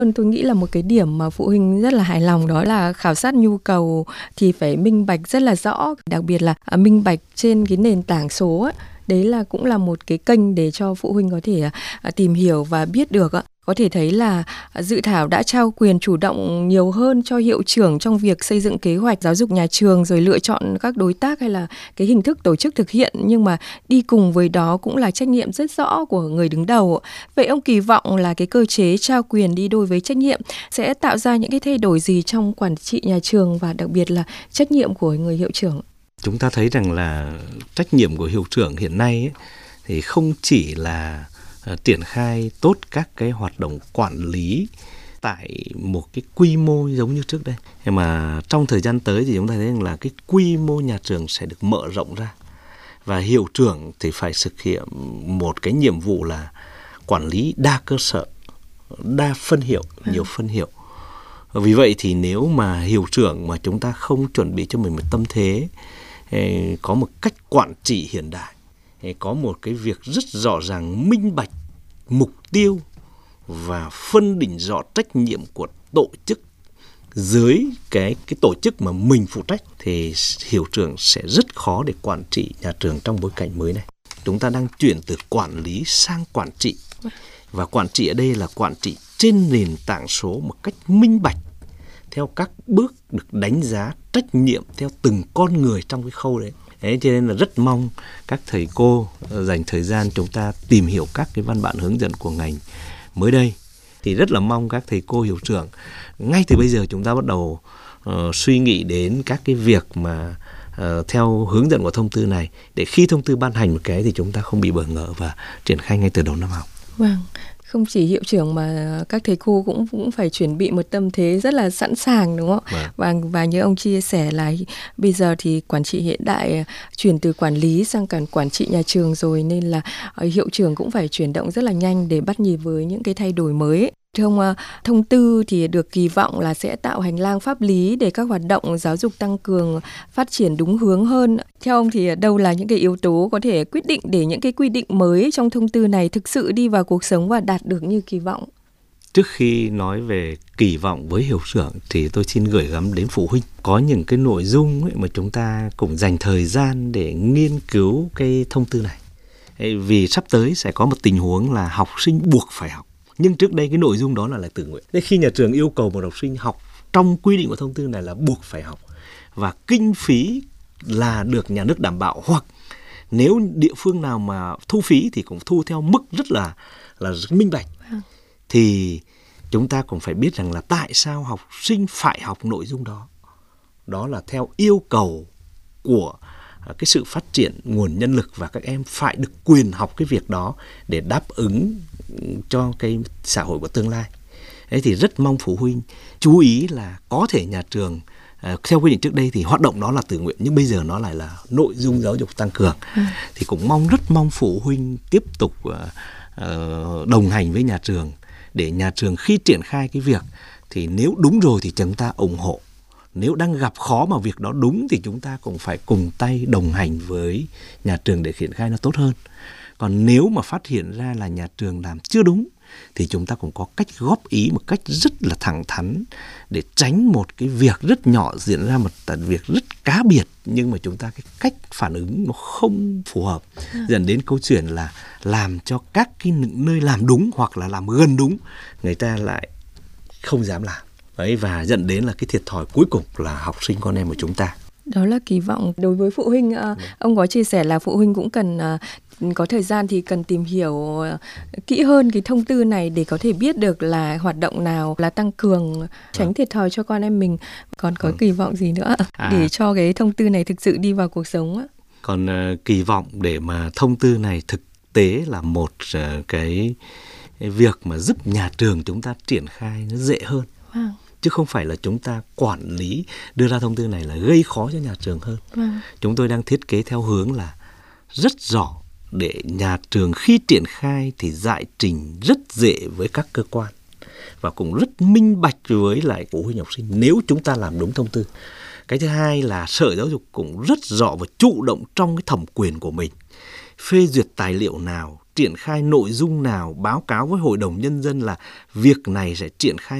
Tôi nghĩ là một cái điểm mà phụ huynh rất là hài lòng đó là khảo sát nhu cầu thì phải minh bạch rất là rõ, đặc biệt là minh bạch trên cái nền tảng số ấy. Đấy là cũng là một cái kênh để cho phụ huynh có thể tìm hiểu và biết được ạ. Có thể thấy là dự thảo đã trao quyền chủ động nhiều hơn cho hiệu trưởng trong việc xây dựng kế hoạch giáo dục nhà trường, rồi lựa chọn các đối tác hay là cái hình thức tổ chức thực hiện, nhưng mà đi cùng với đó cũng là trách nhiệm rất rõ của người đứng đầu. Vậy ông kỳ vọng là cái cơ chế trao quyền đi đôi với trách nhiệm sẽ tạo ra những cái thay đổi gì trong quản trị nhà trường và đặc biệt là trách nhiệm của người hiệu trưởng? Chúng ta thấy rằng là trách nhiệm của hiệu trưởng hiện nay ấy, thì không chỉ là triển khai tốt các cái hoạt động quản lý tại một cái quy mô giống như trước đây, mà trong thời gian tới thì chúng ta thấy rằng là cái quy mô nhà trường sẽ được mở rộng ra, và hiệu trưởng thì phải thực hiện một cái nhiệm vụ là quản lý đa cơ sở, đa phân hiệu, nhiều phân hiệu. Vì vậy thì nếu mà hiệu trưởng mà chúng ta không chuẩn bị cho mình một tâm thế có một cách quản trị hiện đại, có một cái việc rất rõ ràng minh bạch mục tiêu và phân định rõ trách nhiệm của tổ chức dưới cái tổ chức mà mình phụ trách, thì hiệu trưởng sẽ rất khó để quản trị nhà trường trong bối cảnh mới này. Chúng ta đang chuyển từ quản lý sang quản trị, và quản trị ở đây là quản trị trên nền tảng số một cách minh bạch, theo các bước được đánh giá trách nhiệm theo từng con người trong cái khâu đấy. Thế cho nên là rất mong các thầy cô dành thời gian chúng ta tìm hiểu các cái văn bản hướng dẫn của ngành mới đây. Thì rất là mong các thầy cô hiệu trưởng ngay từ bây giờ chúng ta bắt đầu suy nghĩ đến các cái việc mà theo hướng dẫn của thông tư này, để khi thông tư ban hành một cái thì chúng ta không bị bỡ ngỡ và triển khai ngay từ đầu năm học. Vâng. Không chỉ hiệu trưởng mà các thầy cô cũng phải chuẩn bị một tâm thế rất là sẵn sàng, đúng không? Và như ông chia sẻ là bây giờ thì quản trị hiện đại chuyển từ quản lý sang cả quản trị nhà trường rồi, nên là hiệu trưởng cũng phải chuyển động rất là nhanh để bắt nhịp với những cái thay đổi mới. Thưa ông, thông tư thì được kỳ vọng là sẽ tạo hành lang pháp lý để các hoạt động giáo dục tăng cường phát triển đúng hướng hơn. Theo ông thì đâu là những cái yếu tố có thể quyết định để những cái quy định mới trong thông tư này thực sự đi vào cuộc sống và đạt được như kỳ vọng? Trước khi nói về kỳ vọng với hiệu trưởng thì tôi xin gửi gắm đến phụ huynh. Có những cái nội dung ấy mà chúng ta cũng dành thời gian để nghiên cứu cái thông tư này. Vì sắp tới sẽ có một tình huống là học sinh buộc phải học. Nhưng trước đây cái nội dung đó là tự nguyện. Nên khi nhà trường yêu cầu một học sinh học trong quy định của thông tư này là buộc phải học, và kinh phí là được nhà nước đảm bảo, hoặc nếu địa phương nào mà thu phí thì cũng thu theo mức rất là minh bạch, thì chúng ta cũng phải biết rằng là tại sao học sinh phải học nội dung đó. Đó là theo yêu cầu của cái sự phát triển nguồn nhân lực, và các em phải được quyền học cái việc đó để đáp ứng cho cái xã hội của tương lai. Thế thì rất mong phụ huynh chú ý là có thể nhà trường theo quy định trước đây thì hoạt động đó là tự nguyện, nhưng bây giờ nó lại là nội dung giáo dục tăng cường. Thì cũng rất mong phụ huynh tiếp tục đồng hành với nhà trường, để nhà trường khi triển khai cái việc thì nếu đúng rồi thì chúng ta ủng hộ. Nếu đang gặp khó mà việc đó đúng thì chúng ta cũng phải cùng tay đồng hành với nhà trường để triển khai nó tốt hơn. Còn nếu mà phát hiện ra là nhà trường làm chưa đúng thì chúng ta cũng có cách góp ý một cách rất là thẳng thắn, để tránh một cái việc rất nhỏ diễn ra một việc rất cá biệt, nhưng mà chúng ta cái cách phản ứng nó không phù hợp, dẫn đến câu chuyện là làm cho các cái nơi làm đúng hoặc là làm gần đúng người ta lại không dám làm. Đấy, và dẫn đến là cái thiệt thòi cuối cùng là học sinh con em của chúng ta. Đó là kỳ vọng đối với phụ huynh. Ông có chia sẻ là phụ huynh cũng cần có thời gian thì cần tìm hiểu kỹ hơn cái thông tư này để có thể biết được là hoạt động nào là tăng cường tránh thiệt thòi cho con em mình. Còn có kỳ vọng gì nữa để cho cái thông tư này thực sự đi vào cuộc sống? Còn kỳ vọng để mà thông tư này thực tế là một cái việc mà giúp nhà trường chúng ta triển khai nó dễ hơn. Chứ không phải là chúng ta quản lý đưa ra thông tư này là gây khó cho nhà trường hơn. Chúng tôi đang thiết kế theo hướng là rất rõ, để nhà trường khi triển khai thì giải trình rất dễ với các cơ quan, và cũng rất minh bạch với lại phụ huynh học sinh nếu chúng ta làm đúng thông tư. Cái thứ hai là Sở Giáo dục cũng rất rõ và chủ động trong cái thẩm quyền của mình, phê duyệt tài liệu nào triển khai nội dung nào, báo cáo với Hội đồng Nhân dân là việc này sẽ triển khai